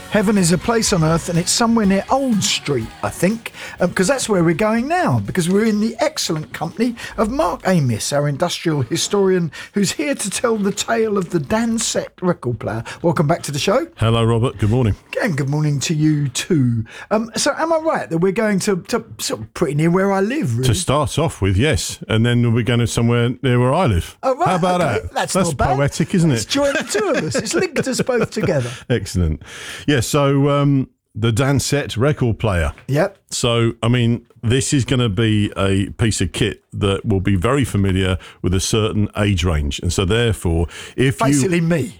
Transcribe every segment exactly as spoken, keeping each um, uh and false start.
Heaven is a place on earth, and it's somewhere near Old Street, I think, because um, that's where we're going now, because we're in the excellent company of Mark Amis, our industrial historian, who's here to tell the tale of the Dansette record player. Welcome back to the show. Hello, Robert. Good morning. And good morning to you too. Um, so am I right that we're going to, to sort of pretty near where I live, really? To start off with, yes, and then we're going to somewhere near where I live. Oh, right. How about okay. that? That's, That's not bad. poetic, isn't It's it? joined the two of us. It's linked us both together. Excellent. Yeah, so um, the Dansette record player. Yep. So, I mean, this is going to be a piece of kit that will be very familiar with a certain age range. And so, therefore, if Basically you... me.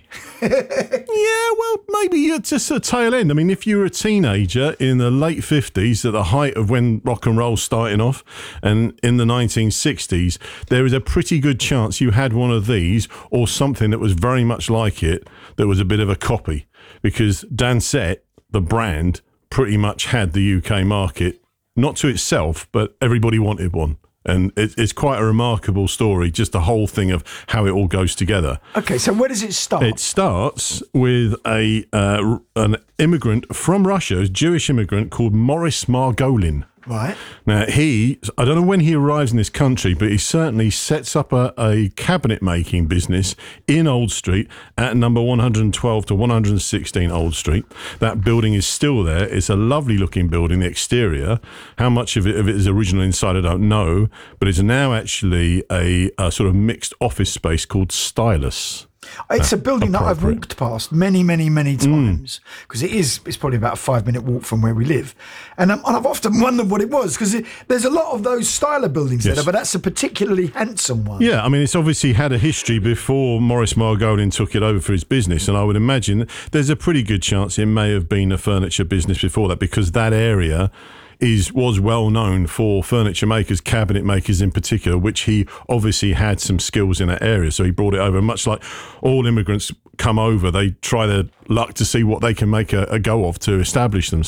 Yeah, well, maybe you're just a tail end. I mean, if you were a teenager in the late fifties, at the height of when rock and roll's starting off, and in the nineteen sixties, there is a pretty good chance you had one of these or something that was very much like it that was a bit of a copy. Because Dansette, the brand, pretty much had the U K market, not to itself, but everybody wanted one. And it, it's quite a remarkable story, just the whole thing of how it all goes together. Okay, so where does it start? It starts with a uh, an immigrant from Russia, a Jewish immigrant called Morris Margolin. Right. Now, he, I don't know when he arrives in this country, but he certainly sets up a, a cabinet making business in Old Street at number one hundred twelve to one hundred sixteen Old Street. That building is still there. It's a lovely looking building, the exterior. How much of it, of it is original inside, I don't know, but it's now actually a, a sort of mixed office space called Stylus. It's a building that I've walked past many, many, many times because it is. It's probably about a five-minute walk from where we live, and, um, and I've often wondered what it was because there's a lot of those styler buildings Yes. there, but that's a particularly handsome one. Yeah, I mean, it's obviously had a history before Morris Margolin took it over for his business, and I would imagine there's a pretty good chance it may have been a furniture business before that, because that area is was well known for furniture makers, cabinet makers in particular, which he obviously had some skills in that area. So he brought it over. Much like all immigrants come over, they try their luck to see what they can make a, a go of to establish themselves.